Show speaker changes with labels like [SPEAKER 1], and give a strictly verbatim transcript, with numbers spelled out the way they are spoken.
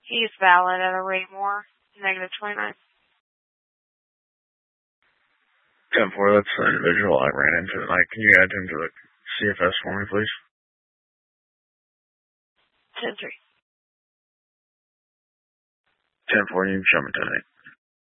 [SPEAKER 1] He's valid at a rate more. Negative twenty-nine.
[SPEAKER 2] ten four, that's the individual I ran into tonight. Can you add him to the C F S for me, please?
[SPEAKER 1] ten three.
[SPEAKER 2] ten four, you can show me tonight.